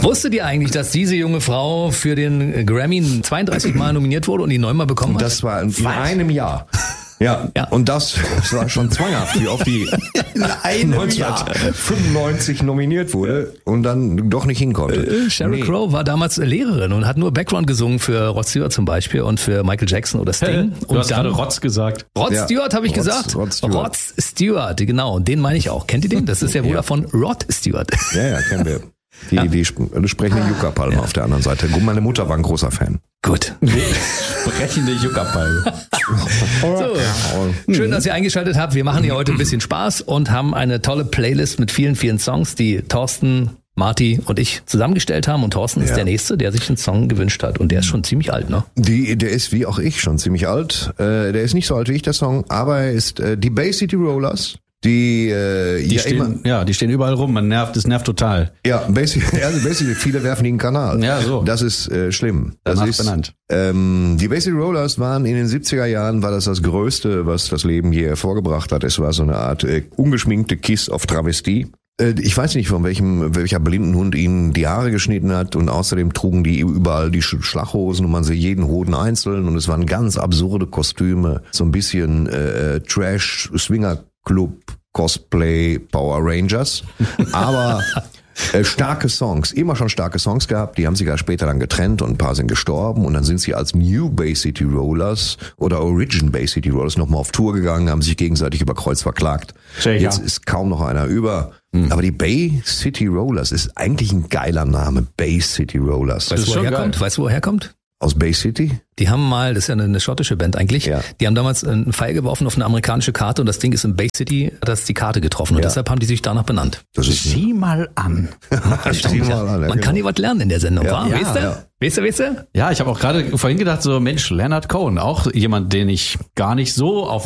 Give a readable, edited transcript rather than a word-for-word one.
Wusstet ihr eigentlich, dass diese junge Frau für den Grammy 32 Mal nominiert wurde und ihn 9 Mal bekommen hat? Das war in einem Jahr. Ja, und das war schon zwanghaft, wie oft die 1995 nominiert wurde und dann doch nicht hinkonnte. Sheryl Crow war damals Lehrerin und hat nur Background gesungen für Rod Stewart zum Beispiel und für Michael Jackson oder Sting. Du hast gerade Rod gesagt. Rod Stewart habe ich gesagt. Rod Stewart, genau. Und den meine ich auch. Kennt ihr den? Das ist der Bruder von Rod Stewart. Ja, kennen wir. Die sprechende Yucca-Palme auf der anderen Seite. Meine Mutter war ein großer Fan. Gut. Sprechende Yucca-Palme. So, schön, dass ihr eingeschaltet habt. Wir machen hier heute ein bisschen Spaß und haben eine tolle Playlist mit vielen, vielen Songs, die Thorsten, Marty und ich zusammengestellt haben. Und Thorsten ist der Nächste, der sich einen Song gewünscht hat. Und der ist schon ziemlich alt, ne? Der ist wie auch ich schon ziemlich alt. Der ist nicht so alt wie ich, der Song, aber er ist die Bay City Rollers. Die stehen überall rum, es nervt total. Ja, basically viele werfen den Kanal. Ja, so. Das ist schlimm. Das ist benannt. Die Bay City Rollers waren in den 70er Jahren, war das Größte, was das Leben hier hervorgebracht hat. Es war so eine Art ungeschminkte Kiss auf Travestie. Ich weiß nicht, von welcher blinden Hund ihnen die Haare geschnitten hat, und außerdem trugen die überall die Schlachhosen und man sah jeden Hoden einzeln, und es waren ganz absurde Kostüme, so ein bisschen Trash, Swinger Club, Cosplay, Power Rangers, aber starke Songs, immer schon starke Songs gehabt, die haben sich ja später dann getrennt und ein paar sind gestorben, und dann sind sie als New Bay City Rollers oder Origin Bay City Rollers nochmal auf Tour gegangen, haben sich gegenseitig über Kreuz verklagt. Jetzt ist kaum noch einer über. Aber die Bay City Rollers ist eigentlich ein geiler Name, Bay City Rollers. Weißt du, wo er herkommt? Aus Bay City? Die haben mal, das ist ja eine schottische Band eigentlich, die haben damals einen Pfeil geworfen auf eine amerikanische Karte, und das Ding ist in Bay City, da ist die Karte getroffen, und deshalb haben die sich danach benannt. Sieh mal an. Man kann hier was lernen in der Sendung, wa? Weißt du? Ja, ich habe auch gerade vorhin gedaad, so Mensch, Leonard Cohen, auch jemand, den ich gar nicht so auf